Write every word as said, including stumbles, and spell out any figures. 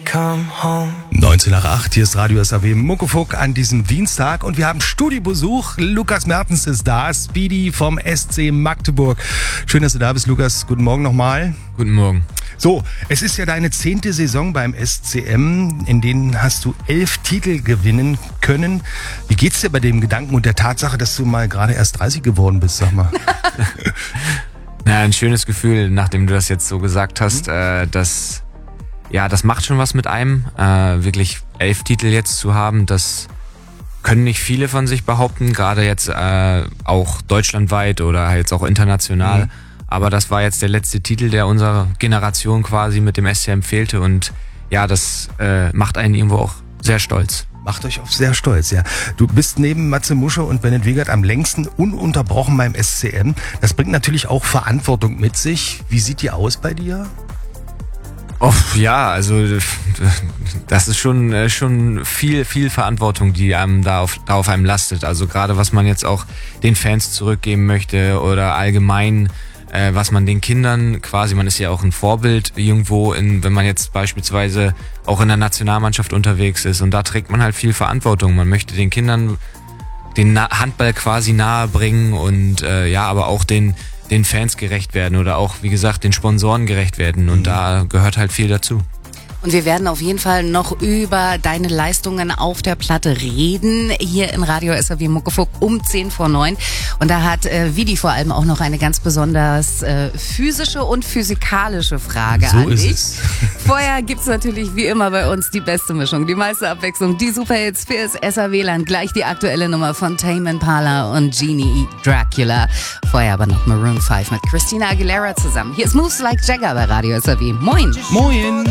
neunzehn nach acht, hier ist Radio S A W Muckefuck an diesem Dienstag und wir haben Studiobesuch. Lukas Mertens ist da, Speedy vom S C Magdeburg. Schön, dass du da bist, Lukas. Guten Morgen nochmal. Guten Morgen. So, es ist ja deine zehnte Saison beim S C M, in denen hast du elf Titel gewinnen können. Wie geht's dir bei dem Gedanken und der Tatsache, dass du mal gerade erst dreißig geworden bist, sag mal? Na, ein schönes Gefühl, nachdem du das jetzt so gesagt hast, mhm. äh, dass ja, das macht schon was mit einem, äh, wirklich elf Titel jetzt zu haben, das können nicht viele von sich behaupten, gerade jetzt äh, auch deutschlandweit oder jetzt auch international, mhm. aber das war jetzt der letzte Titel, der unserer Generation quasi mit dem S C M fehlte und ja, das äh, macht einen irgendwo auch sehr stolz. Macht euch auch sehr stolz, ja. Du bist neben Matze Musche und Bennett Wiegert am längsten ununterbrochen beim S C M. Das bringt natürlich auch Verantwortung mit sich. Wie sieht die aus bei dir? Oh, ja, also das ist schon schon viel viel Verantwortung, die einem da auf, da auf einem lastet. Also gerade was man jetzt auch den Fans zurückgeben möchte oder allgemein äh, was man den Kindern quasi, man ist ja auch ein Vorbild irgendwo, in, wenn man jetzt beispielsweise auch in der Nationalmannschaft unterwegs ist und da trägt man halt viel Verantwortung. Man möchte den Kindern den Na- Handball quasi nahe bringen und äh, ja, aber auch den den Fans gerecht werden oder auch, wie gesagt, den Sponsoren gerecht werden und mhm. da gehört halt viel dazu. Und wir werden auf jeden Fall noch über deine Leistungen auf der Platte reden, hier in Radio S A W Muckefuck um zehn vor neun. Und da hat äh, Vidi vor allem auch noch eine ganz besonders äh, physische und physikalische Frage so an ist dich. Es. Vorher gibt's natürlich wie immer bei uns die beste Mischung, die meiste Abwechslung, die Superhits fürs S A W-Land. Gleich die aktuelle Nummer von Tame Impala und Genie Dracula. Vorher aber noch Maroon fünf mit Christina Aguilera zusammen. Hier ist Moves Like Jagger bei Radio S A W. Moin! Moin!